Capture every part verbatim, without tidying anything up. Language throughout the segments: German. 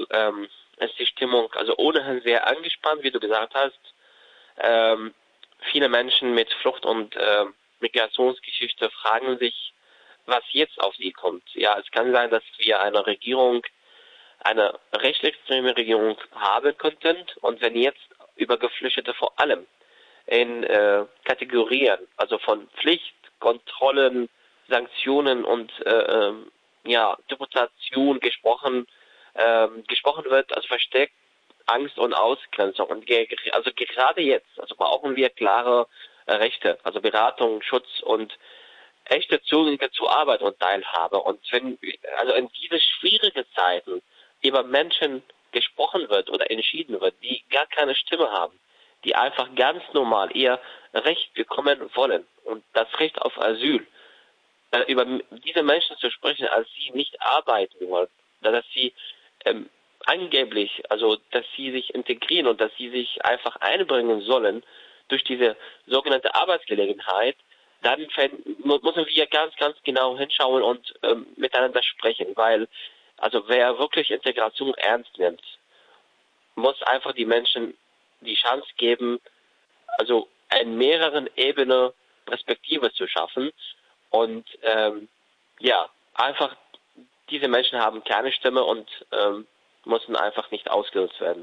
ähm, ist die Stimmung also ohnehin sehr angespannt, wie du gesagt hast. Ähm, viele Menschen mit Flucht- und äh, Migrationsgeschichte fragen sich, was jetzt auf sie kommt. Ja, es kann sein, dass wir eine Regierung, eine rechtsextreme Regierung haben könnten, und wenn jetzt über Geflüchtete vor allem in äh, Kategorien, also von Pflicht, Kontrollen, Sanktionen und äh, ähm, ja, Deportation gesprochen ähm, gesprochen wird, also versteckt Angst und Ausgrenzung. Und ge- also gerade jetzt, also brauchen wir klare äh, Rechte, also Beratung, Schutz und echte Zugänge zur Arbeit und Teilhabe. Und wenn also in diese schwierigen Zeiten über Menschen gesprochen wird oder entschieden wird, die gar keine Stimme haben, die einfach ganz normal ihr Recht bekommen wollen und das Recht auf Asyl, äh, über diese Menschen zu sprechen, als sie nicht arbeiten wollen, dass sie ähm, angeblich, also dass sie sich integrieren und dass sie sich einfach einbringen sollen durch diese sogenannte Arbeitsgelegenheit, dann müssen wir ganz, ganz genau hinschauen und ähm, miteinander sprechen, weil also wer wirklich Integration ernst nimmt, muss einfach die Menschen die Chance geben, also in mehreren Ebenen Perspektive zu schaffen. Und ähm, ja, einfach diese Menschen haben keine Stimme und ähm, müssen einfach nicht ausgenutzt werden.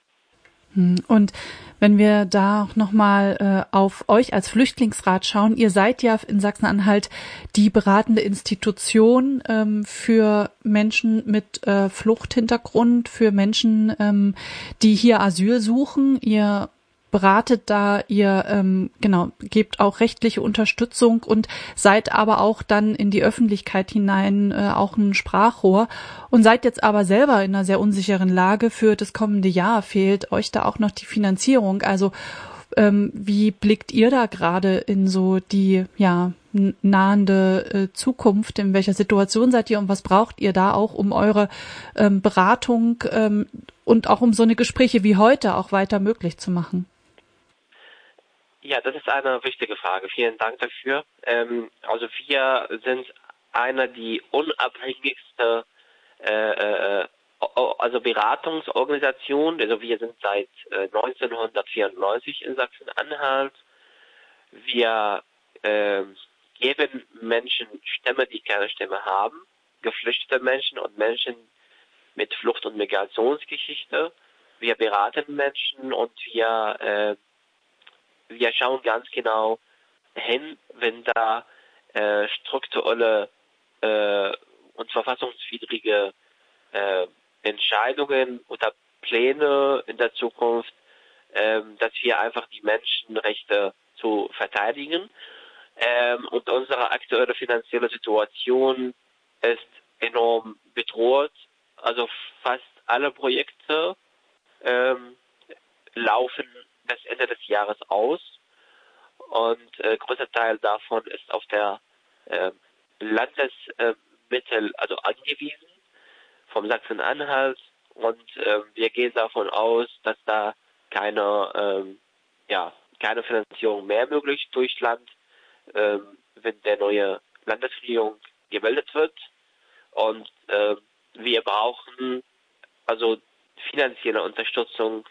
Und wenn wir da auch nochmal äh, auf euch als Flüchtlingsrat schauen, ihr seid ja in Sachsen-Anhalt die beratende Institution ähm, für Menschen mit äh, Fluchthintergrund, für Menschen, ähm, die hier Asyl suchen. Ihr beratet da, ihr ähm, genau gebt auch rechtliche Unterstützung und seid aber auch dann in die Öffentlichkeit hinein äh, auch ein Sprachrohr und seid jetzt aber selber in einer sehr unsicheren Lage. Für das kommende Jahr fehlt euch da auch noch die Finanzierung. Also ähm, wie blickt ihr da gerade in so die ja nahende äh, Zukunft? In welcher Situation seid ihr und was braucht ihr da auch, um eure ähm, Beratung ähm, und auch um so eine Gespräche wie heute auch weiter möglich zu machen? Ja, das ist eine wichtige Frage. Vielen Dank dafür. Ähm, also wir sind einer die unabhängigste äh, äh, also Beratungsorganisation. Also wir sind seit äh, neunzehnhundertvierundneunzig in Sachsen-Anhalt. Wir äh, geben Menschen Stimme, die keine Stimme haben, geflüchtete Menschen und Menschen mit Flucht- und Migrationsgeschichte. Wir beraten Menschen und wir äh, wir schauen ganz genau hin, wenn da äh, strukturelle äh, und verfassungswidrige äh, Entscheidungen oder Pläne in der Zukunft, äh, dass wir einfach die Menschenrechte zu verteidigen. Ähm, und unsere aktuelle finanzielle Situation ist enorm bedroht. Also fast alle Projekte ähm, laufen bis Ende des Jahres aus und äh, größter Teil davon ist auf der äh, Landesmittel äh, also angewiesen vom Sachsen-Anhalt und äh, wir gehen davon aus, dass da keine ähm, ja keine Finanzierung mehr möglich durch Land, äh, wenn der neue Landesregierung gebildet wird und äh, wir brauchen also finanzielle Unterstützung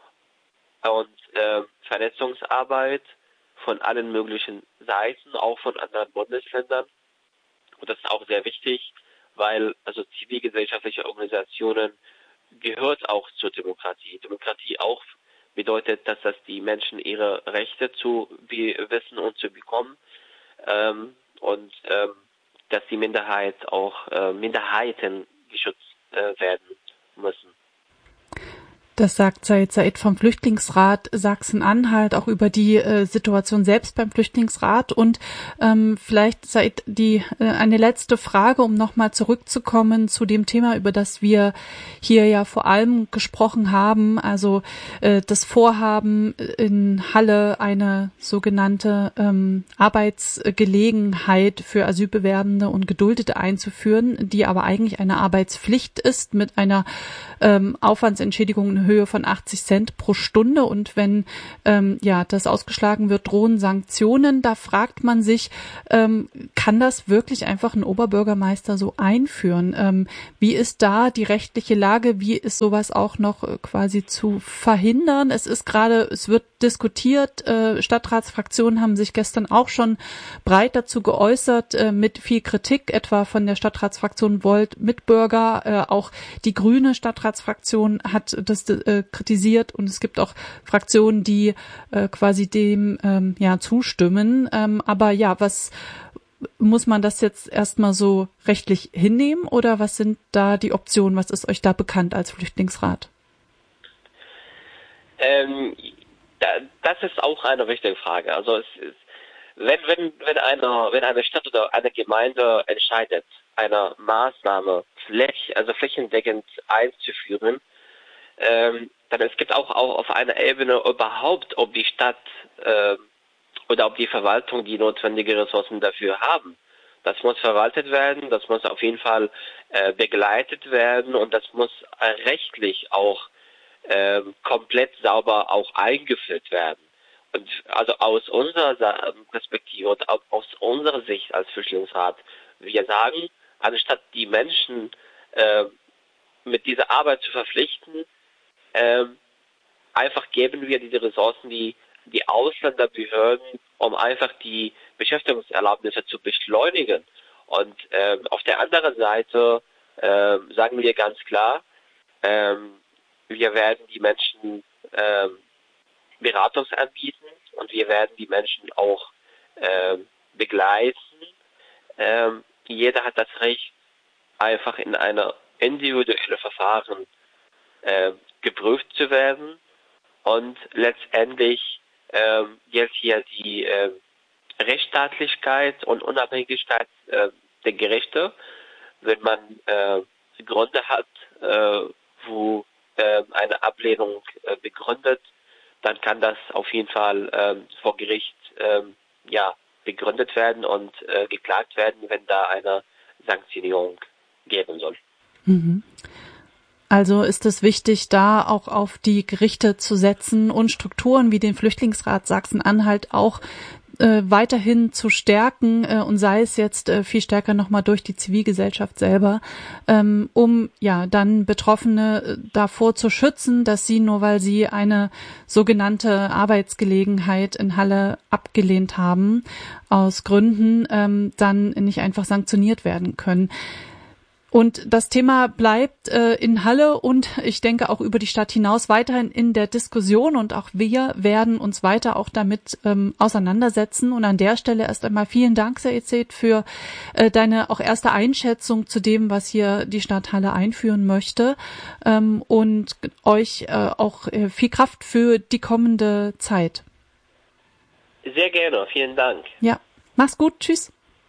und äh, Vernetzungsarbeit von allen möglichen Seiten, auch von anderen Bundesländern. Und das ist auch sehr wichtig, weil also zivilgesellschaftliche Organisationen gehört auch zur Demokratie. Demokratie auch bedeutet, dass das die Menschen ihre Rechte zu wissen und zu bekommen ähm, und ähm, dass die Minderheit auch äh, Minderheiten geschützt äh, werden müssen. Das sagt Said Said vom Flüchtlingsrat Sachsen-Anhalt auch über die äh, Situation selbst beim Flüchtlingsrat. Und ähm, vielleicht, Said, die äh, eine letzte Frage, um nochmal zurückzukommen zu dem Thema, über das wir hier ja vor allem gesprochen haben. Also äh, das Vorhaben in Halle, eine sogenannte ähm, Arbeitsgelegenheit für Asylbewerbende und Geduldete einzuführen, die aber eigentlich eine Arbeitspflicht ist mit einer ähm, Aufwandsentschädigung in in Höhe von achtzig Cent pro Stunde. Und wenn ähm, ja das ausgeschlagen wird, drohen Sanktionen. Da fragt man sich, ähm, kann das wirklich einfach ein Oberbürgermeister so einführen? Ähm, wie ist da die rechtliche Lage? Wie ist sowas auch noch äh, quasi zu verhindern? Es ist gerade, es wird diskutiert. Äh, Stadtratsfraktionen haben sich gestern auch schon breit dazu geäußert, äh, mit viel Kritik, etwa von der Stadtratsfraktion Volt Mitbürger. Äh, auch die grüne Stadtratsfraktion hat das äh, kritisiert und es gibt auch Fraktionen, die äh, quasi dem ähm, ja zustimmen. Ähm, aber ja, was muss man das jetzt erstmal so rechtlich hinnehmen oder was sind da die Optionen? Was ist euch da bekannt als Flüchtlingsrat? Ähm, das ist auch eine wichtige Frage. Also es ist, wenn wenn wenn eine wenn eine Stadt oder eine Gemeinde entscheidet, eine Maßnahme fläch, also flächendeckend einzuführen, ähm, dann es gibt auch, auch auf einer Ebene überhaupt, ob die Stadt äh, oder ob die Verwaltung die notwendigen Ressourcen dafür haben. Das muss verwaltet werden, das muss auf jeden Fall äh, begleitet werden und das muss äh, rechtlich auch äh, komplett sauber auch eingeführt werden. Und also aus unserer Perspektive und aus unserer Sicht als Flüchtlingsrat, wir sagen, anstatt die Menschen äh, mit dieser Arbeit zu verpflichten, äh, einfach geben wir diese Ressourcen, die die Ausländerbehörden, um einfach die Beschäftigungserlaubnisse zu beschleunigen. Und äh, auf der anderen Seite äh, sagen wir ganz klar, äh, wir werden die Menschen äh, Beratung anbieten und wir werden die Menschen auch äh, begleiten. Äh, jeder hat das Recht, einfach in einer individuellen Verfahren äh, geprüft zu werden und letztendlich äh, gilt hier die äh, Rechtsstaatlichkeit und Unabhängigkeit äh, der Gerichte. Wenn man äh, Gründe hat, äh, wo äh, eine Ablehnung äh, begründet, dann kann das auf jeden Fall äh, vor Gericht äh, ja, begründet werden und äh, geklagt werden, wenn da eine Sanktionierung geben soll. Mhm. Also ist es wichtig, da auch auf die Gerichte zu setzen und Strukturen wie den Flüchtlingsrat Sachsen-Anhalt auch äh, weiterhin zu stärken äh, und sei es jetzt äh, viel stärker nochmal durch die Zivilgesellschaft selber, ähm, um ja dann Betroffene äh, davor zu schützen, dass sie, nur weil sie eine sogenannte Arbeitsgelegenheit in Halle abgelehnt haben, aus Gründen ähm, dann nicht einfach sanktioniert werden können. Und das Thema bleibt äh, in Halle und ich denke auch über die Stadt hinaus weiterhin in der Diskussion und auch wir werden uns weiter auch damit ähm, auseinandersetzen. Und an der Stelle erst einmal vielen Dank, Said, für äh, deine auch erste Einschätzung zu dem, was hier die Stadt Halle einführen möchte ähm, und euch äh, auch äh, viel Kraft für die kommende Zeit. Sehr gerne, vielen Dank. Ja, mach's gut, tschüss.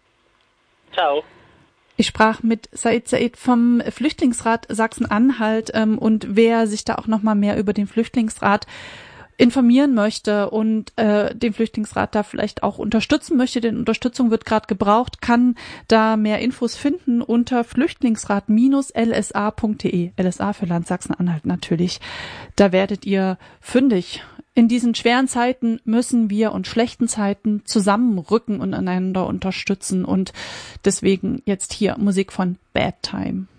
Ciao. Ich sprach mit Said Said vom Flüchtlingsrat Sachsen-Anhalt ähm, und wer sich da auch noch mal mehr über den Flüchtlingsrat informieren möchte und äh, den Flüchtlingsrat da vielleicht auch unterstützen möchte, denn Unterstützung wird gerade gebraucht, kann da mehr Infos finden unter flüchtlingsrat Bindestrich l s a punkt d e. L S A für Land Sachsen-Anhalt natürlich. Da werdet ihr fündig. In diesen schweren Zeiten müssen wir und schlechten Zeiten zusammenrücken und einander unterstützen und deswegen jetzt hier Musik von Bad Time.